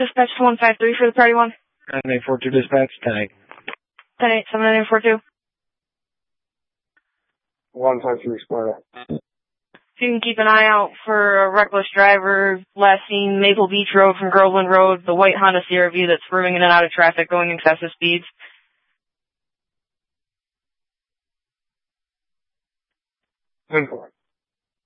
Dispatch 153 for the party one. 9842 dispatch, 10-8. 10-8, 7942. 153 Sparta. If you can keep an eye out for a reckless driver, last seen Maple Beach Road from Groveland Road, the white Honda CRV that's swerving in and out of traffic going excessive speeds. 10-4.